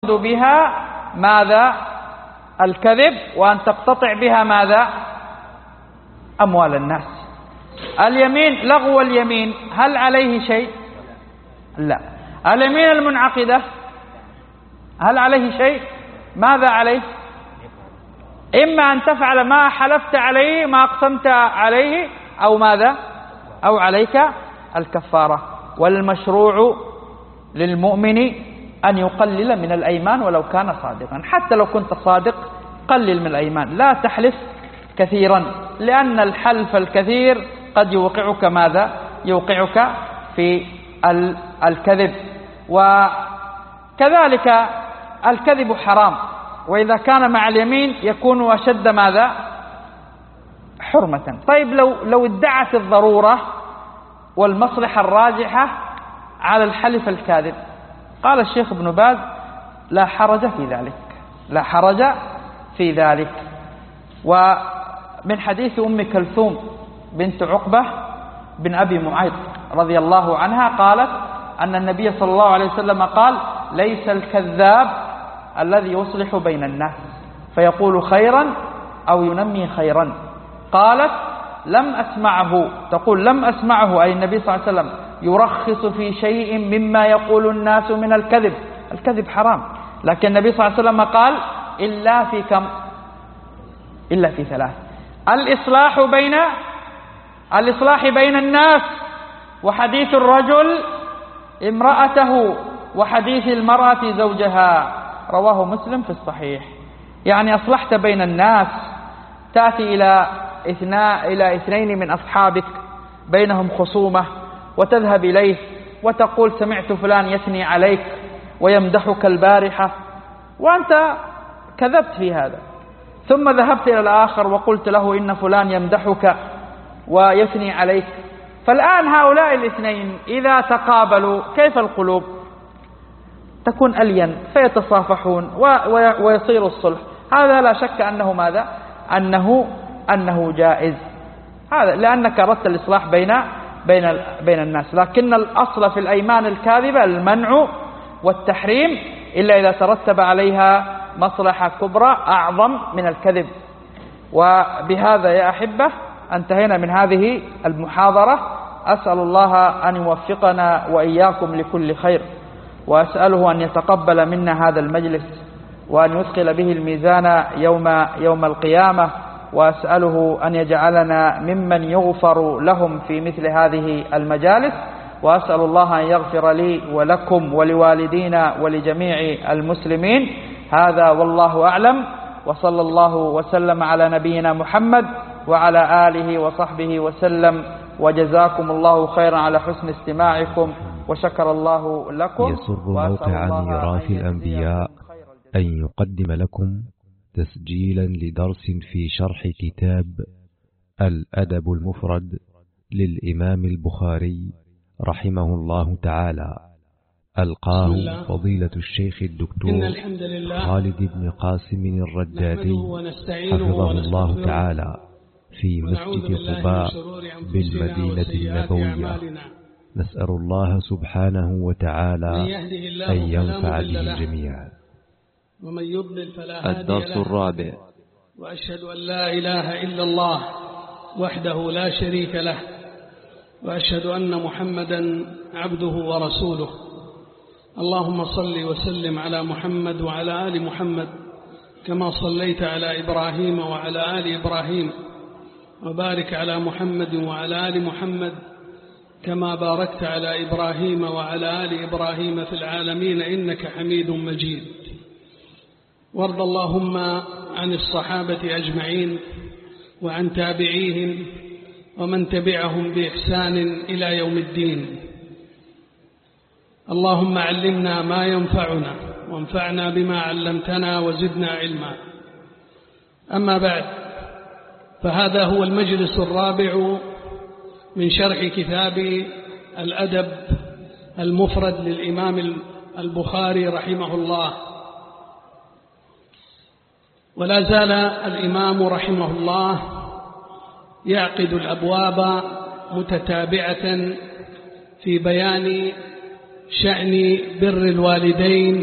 بها ماذا؟ الكذب، وأن تقتطع بها ماذا؟ أموال الناس. اليمين، لغو اليمين، هل عليه شيء؟ لا. اليمين المنعقدة هل عليه شيء؟ ماذا عليه؟ إما أن تفعل ما حلفت عليه، ما أقسمت عليه، أو ماذا؟ أو عليك الكفارة. والمشروع للمؤمن أن يقلل من الأيمان ولو كان صادقا. حتى لو كنت صادق قلل من الأيمان، لا تحلف كثيرا، لأن الحلف الكثير قد يوقعك ماذا؟ يوقعك في الكذب. وكذلك الكذب حرام، وإذا كان مع اليمين يكون أشد ماذا؟ حرمة. طيب لو ادعت الضرورة والمصلحة الراجحة على الحلف الكاذب، قال الشيخ ابن باز لا حرج في ذلك، لا حرج في ذلك. ومن حديث أم كلثوم بنت عقبة بن أبي معيط رضي الله عنها قالت أن النبي صلى الله عليه وسلم قال ليس الكذاب الذي يصلح بين الناس فيقول خيرا أو ينمي خيرا. قالت لم أسمعه، تقول لم أسمعه أي النبي صلى الله عليه وسلم يرخص في شيء مما يقول الناس من الكذب. الكذب حرام، لكن النبي صلى الله عليه وسلم قال إلا في كم؟ إلا في ثلاث: الإصلاح بين الناس، وحديث الرجل امرأته، وحديث المرأة زوجها. رواه مسلم في الصحيح. يعني أصلحت بين الناس، تأتي إلى اثنين من أصحابك بينهم خصومة وتذهب إليه وتقول سمعت فلان يثني عليك ويمدحك البارحة، وأنت كذبت في هذا، ثم ذهبت إلى الآخر وقلت له إن فلان يمدحك ويثني عليك. فالآن هؤلاء الاثنين إذا تقابلوا كيف القلوب؟ تكون ألين، فيتصافحون ويصير الصلح. هذا لا شك أنه ماذا؟ أنه جائز، هذا لأنك أردت الإصلاح بين الناس. لكن الأصل في الأيمان الكاذبة المنع والتحريم، إلا إذا ترتب عليها مصلحة كبرى أعظم من الكذب. وبهذا يا أحبة انتهينا من هذه المحاضرة. أسأل الله أن يوفقنا وإياكم لكل خير، وأسأله أن يتقبل منا هذا المجلس، وأن يثقل به الميزان يوم القيامة، وأسأله أن يجعلنا ممن يغفر لهم في مثل هذه المجالس. وأسأل الله أن يغفر لي ولكم ولوالدينا ولجميع المسلمين. هذا والله أعلم، وصلى الله وسلم على نبينا محمد وعلى آله وصحبه وسلم، وجزاكم الله خيرا على حسن استماعكم، وشكر الله لكم. يسر موقع ميراث الأنبياء أن يقدم لكم تسجيلا لدرس في شرح كتاب الأدب المفرد للإمام البخاري رحمه الله تعالى، ألقاه فضيلة الشيخ الدكتور خالد بن قاسم الرجاتي حفظه الله تعالى في مسجد قباء بالمدينة النبوية. نسأل الله سبحانه وتعالى أن ينفع به الجميع. ومن يضلل فلا هادي له. الدرس الرابع: وأشهد أن لا إله إلا الله وحده لا شريك له، وأشهد أن محمدا عبده ورسوله. اللهم صل وسلم على محمد وعلى آل محمد كما صليت على إبراهيم وعلى آل إبراهيم، وبارك على محمد وعلى آل محمد كما باركت على إبراهيم وعلى آل إبراهيم في العالمين إنك حميد مجيد. وارض اللهم عن الصحابة أجمعين وعن تابعيهم ومن تبعهم بإحسان إلى يوم الدين. اللهم علمنا ما ينفعنا وانفعنا بما علمتنا وزدنا علما. أما بعد، فهذا هو المجلس الرابع من شرح كتاب الأدب المفرد للإمام البخاري رحمه الله. ولا زال الإمام رحمه الله يعقد الأبواب متتابعة في بيان شأن بر الوالدين